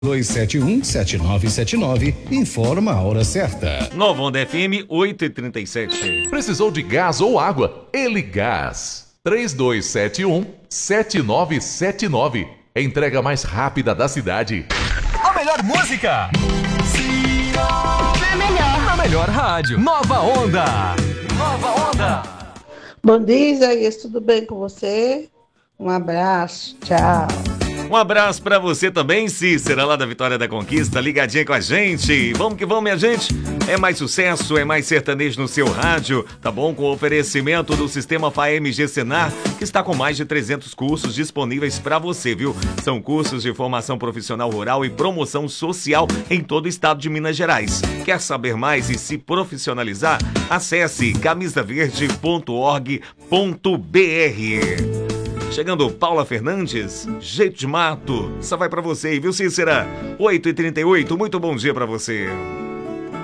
271-7979, informa a hora certa. Nova Onda FM 8h37. Precisou de gás ou água? Ele Gás. 3271-7979. Entrega mais rápida da cidade. A melhor música. A melhor rádio. Nova Onda. Nova Onda. Bom dia, Isaías. Tudo bem com você? Um abraço. Tchau. Um abraço pra você também, Cícera, lá da Vitória da Conquista, ligadinha com a gente. Vamos que vamos, minha gente. É mais sucesso, é mais sertanejo no seu rádio, tá bom? Com o oferecimento do Sistema FAMG Senar, que está com mais de 300 cursos disponíveis pra você, viu? São cursos de formação profissional rural e promoção social em todo o estado de Minas Gerais. Quer saber mais e se profissionalizar? Acesse camisaverde.org.br. Chegando Paula Fernandes, Jeito de Mato. Só vai pra você, viu, Cícera? 8h38, muito bom dia pra você.